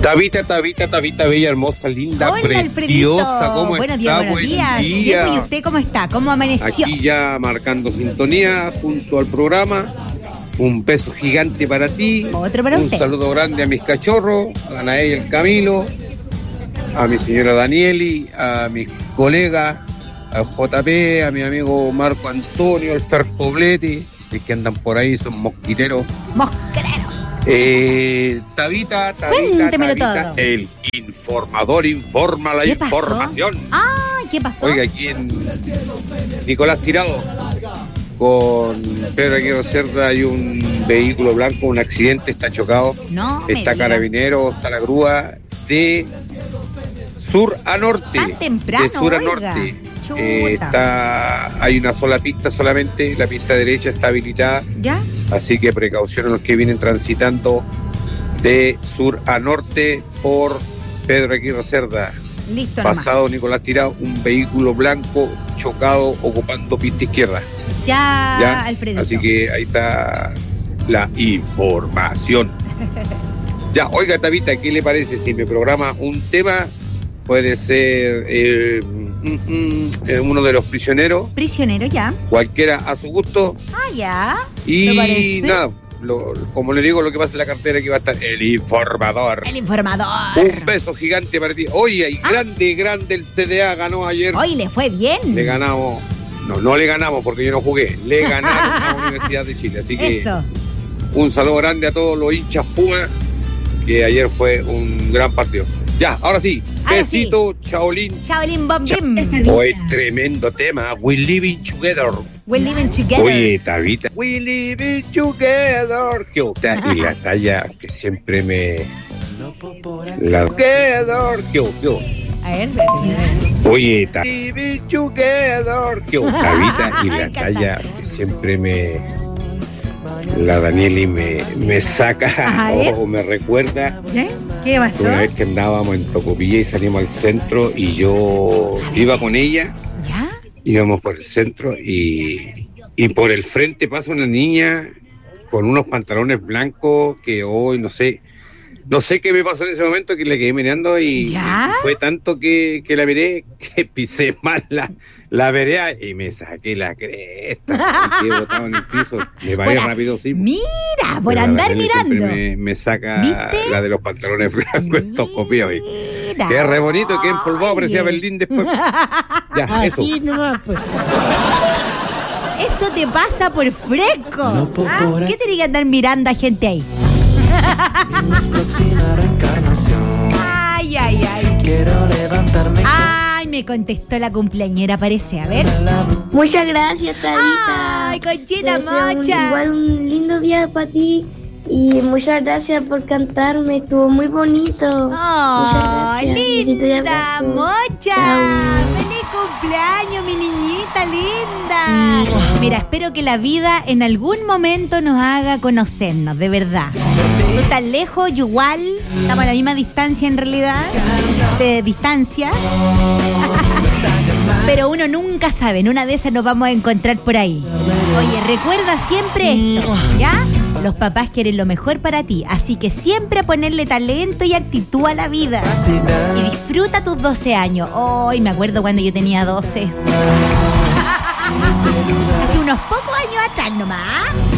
Tabita, bella, hermosa, linda, Hola, preciosa. Alfredito. ¿Cómo Buenos está? días, buenos días. Bien, ¿y usted cómo está? ¿Cómo amaneció? Aquí ya marcando sintonía junto al programa. Un beso gigante para ti. Otro para usted. Un saludo grande a mis cachorros, a Anael y el Camilo, a mi señora Danieli, a mis colegas, a JP, a mi amigo Marco Antonio, el Fer Poblete, que andan por ahí, son mosquiteros. Tabita, Cuéntemelo todo. El informador informa la información. ¿Qué pasó? Oiga, aquí en Nicolás Tirado, con Pedro Aguirre Cerda, hay un vehículo blanco, un accidente, está chocado. Está Carabinero, está la grúa de sur a norte. Tan temprano, de sur a oiga. norte. Hay una sola pista solamente, la pista derecha está habilitada. ¿Ya? Así que precaución a los que vienen transitando de sur a norte por Pedro Aguirre Cerda. Listo, Pasado nomás. Nicolás Tirado, un vehículo blanco chocado ocupando pista izquierda. Ya, Alfredito. Así que ahí está la información. Ya, oiga, Tabita, ¿qué le parece si me programa un tema? Puede ser uno de los prisioneros. Prisionero, ya. Cualquiera a su gusto. Ya. Y nada, como le digo, lo que pasa en la cartera, que va a estar el informador. El informador. Un beso gigante para ti. Oye, y grande el CDA ganó ayer. Hoy le fue bien. Le ganamos. No le ganamos porque yo no jugué. Le ganaron a la Universidad de Chile. Así que Eso. un saludo grande a todos los hinchas Pumas, que ayer fue un gran partido. Ya, ahora sí. Besito, Chaolín. Chaolín Bombín. Hoy tremendo tema. We living together. We living together. Oye, Tabita. We living together. Y la talla que siempre me... Together. A ver, Oye, Living together. Tabita, y la talla que siempre me... La Danieli me saca o me recuerda. ¿Qué pasó? Una vez que andábamos en Tocopilla y salimos al centro y yo iba con ella. ¿Ya? Íbamos por el centro y por el frente pasa una niña con unos pantalones blancos que hoy no sé qué me pasó en ese momento, que le quedé mirando y fue tanto que la miré que pisé mal la vereda y me saqué la cresta. Y quedé botado en el piso. Me paré rápido, sí. Mira, por andar mirando. Me saca la de los pantalones blancos, estos copiados. Qué re bonito, qué empolvado, parecía Berlín después. Ya, eso. Eso te pasa por fresco. ¿Qué tenés que andar mirando a gente ahí? Ay. Quiero levantarme. Ay, me contestó la cumpleañera, parece. A ver. Muchas gracias, Tabita. Ay, Conchita Deseo Mocha. Igual un lindo día para ti. Y muchas gracias por cantarme. Estuvo muy bonito. Oh, linda Mocha. Chao. Feliz cumpleaños, mi niñita linda. Mira, espero que la vida en algún momento nos haga conocernos, de verdad. Tú estás lejos, yo igual. Estamos a la misma distancia en realidad. De distancia. Pero uno nunca sabe. En una de esas nos vamos a encontrar por ahí. Oye, recuerda siempre esto, ¿ya? Los papás quieren lo mejor para ti, así que siempre ponerle talento y actitud a la vida. Y disfruta tus 12 años. Hoy me acuerdo cuando yo tenía 12. Hace unos pocos años atrás nomás.